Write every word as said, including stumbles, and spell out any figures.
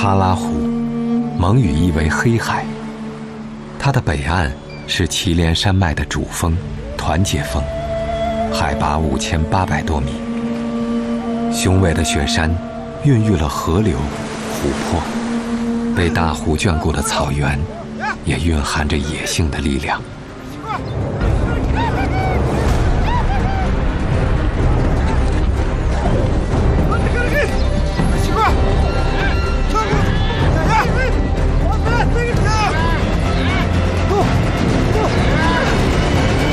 哈拉湖，蒙语意为黑海。它的北岸是祁连山脉的主峰团结峰，海拔五千八百多米。雄伟的雪山孕育了河流、湖泊，被大湖眷顾的草原也蕴含着野性的力量。